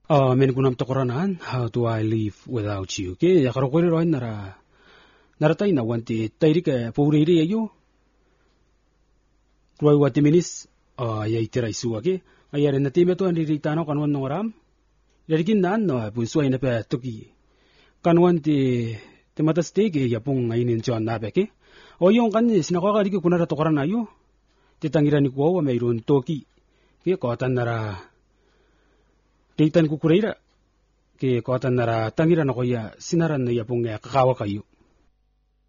Men kunam tokoranan, how do I live without you? Ke ya karo kore roin nara tai na wanti tairi ke pouriri ayo. Roi wati minis ya itira isua ke. Ayare na time to andiri tano kanwan ngoram. Yarikin nan no bunsua ina pe toki. Kanwan te mata stege ya pung ngainin chuan na be ke. O yung kan sinakaka diki kunara tokoran ayo. Te tangirani ko wa meirun toki. Ke ko tan nara Deitan kukureira ke kota nara tangira na koya sinaran na yapong kakawa kayo.